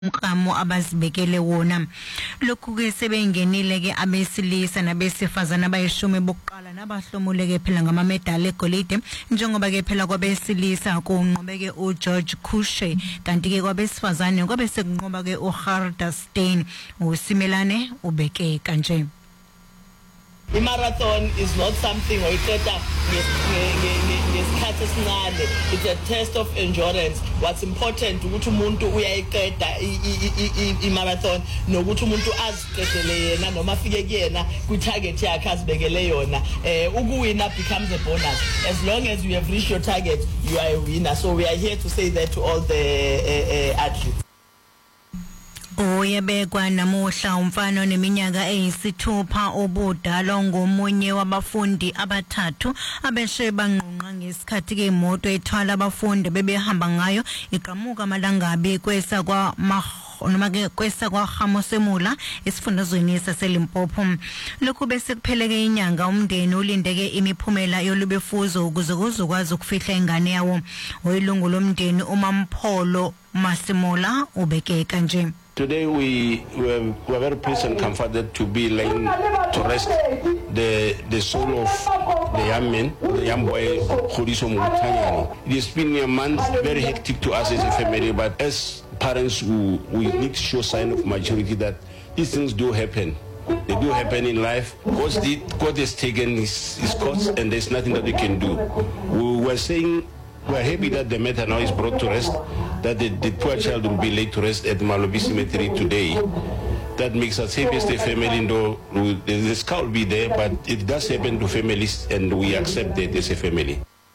umklamo abazibekele wona. Lokhu ke sebengenile ke abesilisa nabesifazana abayishumi bokuqala nabahlomuleke phela ngamamedali egolide, njengoba ke phela kwabesilisa kunqobeke uGeorge Kushe, kanti ke kwabesifazane kwabe sekunqoba ke uGarda Steyn. Usimelane ubeke kanje. I-marathon is not something oyiqeda ngesikhathi esincane. It's a test of endurance. What's important ukuthi umuntu uyayiqeda i-marathon nokuthi umuntu aziqedele yena noma afike kuyena ku-target yakhe azibekele yona. Ukuwina becomes a bonus. As long as you have reached your target, you are a winner. So we are here to say that to all the athletes. Oyebekwa namuhla umfana oneminyaka eyisithupha obudala ngomunye wabafundi abathathu abeshe banqunqa ngesikhathi ke imoto ethwala abafundi bebehamba ngayo iqhamuka malangabe kwesa kwa noma ke kwesa kwa Gamosemula esifundazweni saseLimpopo. Lokhu bese kupheleke inyanga umndeni ulindeke imiphumela yolubefuzo ukuze kuzokwazi ukufihla ingane yawo. Oyilungu lomndeni uMampholo Masimula ubeke kanje. Today we were very pleased and comforted to be laying to rest the soul of the young man, the young boy, Khodiso Mutanyani. It has been a month very hectic to us as a family, but as parents we need to show sign of maturity that these things do happen. They do happen in life. God has taken his course and there's nothing that we can do. We were saying we're happy that the matter now is brought to rest, that the poor child will be laid to rest at Malobi Cemetery today. That makes us happy as a family, though the scar will be there, but it does happen to families and we accept that as a family.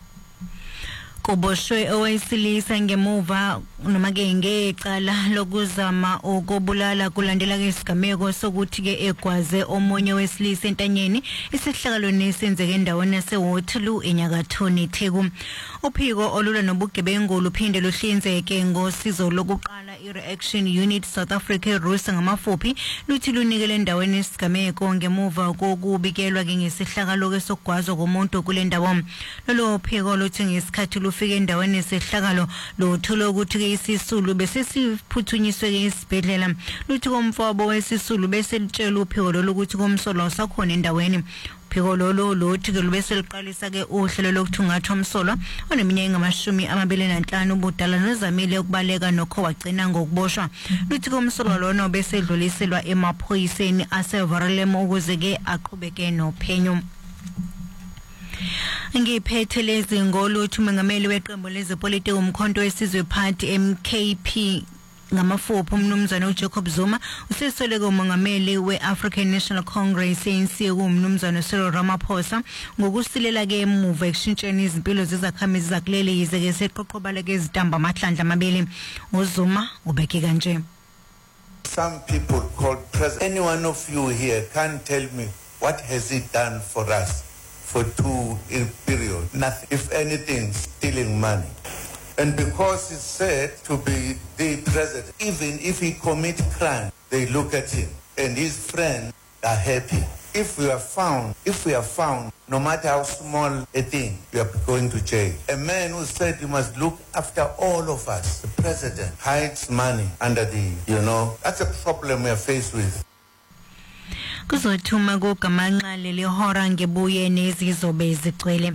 Kuboshwe owesilisa ngemuva noma ke ngecala lokuzama ukubulala kulandela ke isigameko sokuthi ke egwaze omunye wesilisa entanyeni isihlakalo nesenzeke endaweni yaseWaterloo eNyakathoni Theku. Uphiko olula nobugebengu luphinde luhlinzeke ngosizo lokuqala i-Reaction Unit South Africa Rusa ngamafuphi luthi lunikele endaweni yesigameko ngemuva kokubikelwa ke ngesihlakalo ke sokugwazwa komuntu kule ndawo. Lolo phiko luthi ngesikhathi lufike endaweni yesehlakalo lothola ukuthi ke isisulu bese siphuthunyiswe ke esibhedlela. Luthi komfowabo wesisulu bese litshela uphiko lokuthi komsolo sakhona endaweni. Phiko lolo lothi ke lubese liqalisa ke uhlelo lokuthungatha umsolo oneminyaka engu-25 ubudala nozamile ukubaleka nokho wagcina ngokuboshwa. Luthi komsolo lona bese dluliselwa emaphoyiseni aseVarelemo ukuze ke aqhubeke nophenyo. Ngiphethe lezi ngoluthi umengameli weqembu lezepolitiki umkhonto wesizwe party MKP ngamafuphi umnumzana uJacob Zuma usesoleke umongameli weAfrican National Congress ANC umnumzana Cyril Ramaphosa ngokusilela ke emuva ekushintsheni izimpilo zezakhamizi zakuleli yize ke seqoqobala ke izitamba amahlandla amabili. UZuma ubeke kanje. Some people called president. Any one of you here can tell me what has he done for us for 2 period? Nothing. If anything, stealing money. And because he's said to be the president, even if he commit crime, they look at him and his friends are happy. If we are found, no matter how small a thing, we are going to jail. A man who said you must look after all of us, the president, hides money under that's a problem we are faced with. Kuzothuma kugamanqale lehora ngebuye nezizobe zigcwele.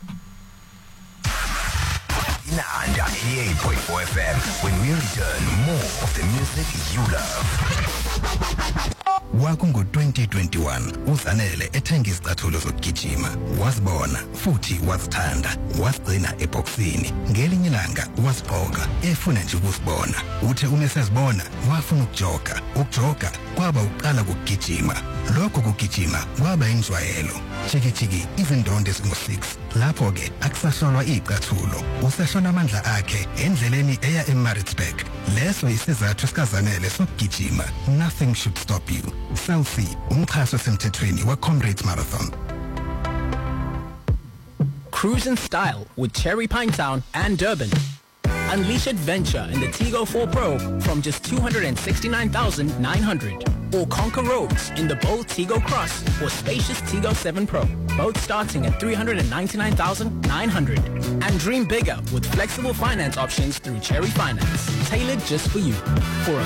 Nanda 88.4 FM. When we return, more of the music you love. Wakungu 2021 uzanele ethenga izicathulo zokugijima wazibona futhi wazithanda wazigcina eboxini ngelinye ilanga wazibhoka efuna nje ukusibona uthe umesezibona wafuna ukujoga kwaba uqala ukugijima lokho kugijima kwaba injwayelo chiki izindondo ezingu6 lapho ke akusashonwa izicathulo usashona amandla akhe endleleni eya eMaritzburg. Leso isizathu sikazanele sokugijima. Nothing should stop you. Selfie umxhaso semthethweni weComrades Marathon. Cruise in style with Cherry Pinetown and Durban. Unleash adventure in the Tigo 4 Pro from just 269,900. Or conquer roads in the bold Tigo Cross or spacious Tigo 7 Pro, both starting at 399,900. And dream bigger with flexible finance options through Cherry Finance, tailored just for you. For a